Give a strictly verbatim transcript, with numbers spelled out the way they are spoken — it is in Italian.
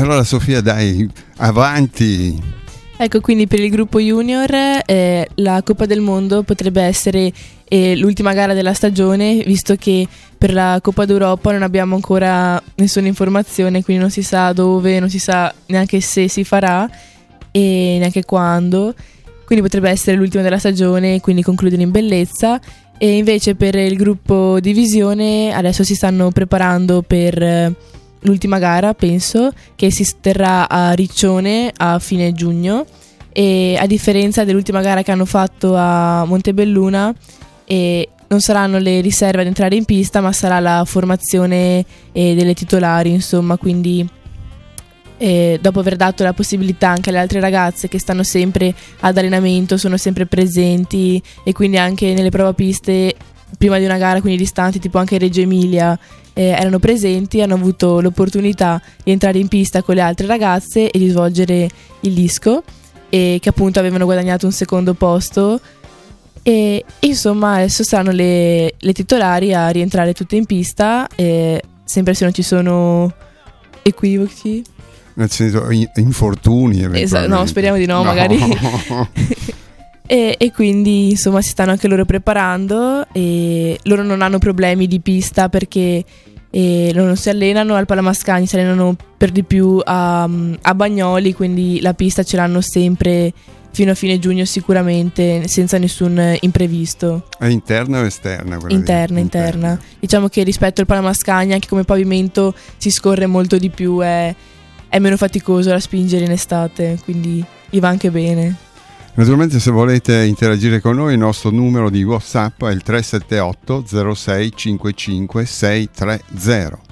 allora Sofia, dai, avanti. Ecco, quindi per il gruppo junior eh, la Coppa del Mondo potrebbe essere eh, l'ultima gara della stagione, visto che per la Coppa d'Europa non abbiamo ancora nessuna informazione, quindi non si sa dove, non si sa neanche se si farà e neanche quando, quindi potrebbe essere l'ultima della stagione, quindi concludere in bellezza. E invece per il gruppo divisione adesso si stanno preparando per eh, l'ultima gara, penso, che si terrà a Riccione a fine giugno, e a differenza dell'ultima gara che hanno fatto a Montebelluna, e non saranno le riserve ad entrare in pista, ma sarà la formazione eh, delle titolari, insomma, quindi eh, dopo aver dato la possibilità anche alle altre ragazze che stanno sempre ad allenamento, sono sempre presenti, e quindi anche nelle provapiste prima di una gara, quindi distanti, tipo anche Reggio Emilia, eh, erano presenti, hanno avuto l'opportunità di entrare in pista con le altre ragazze e di svolgere il disco, e che appunto avevano guadagnato un secondo posto. E insomma adesso saranno le, le titolari a rientrare tutte in pista, eh, sempre se non ci sono equivoci, nel senso infortuni esatto, no, speriamo di no, no. magari e, e quindi insomma si stanno anche loro preparando, e loro non hanno problemi di pista perché eh, loro non si allenano al Palamascagni, si allenano per di più a, a Bagnoli, quindi la pista ce l'hanno sempre fino a fine giugno sicuramente, senza nessun imprevisto. È interna o esterna? Interna, di... interna, interna. Diciamo che rispetto al Palamascagni anche come pavimento si scorre molto di più, è, è meno faticoso da spingere in estate, quindi gli va anche bene. Naturalmente, se volete interagire con noi, il nostro numero di WhatsApp è il tre sette otto zero sei cinque cinque sei tre zero.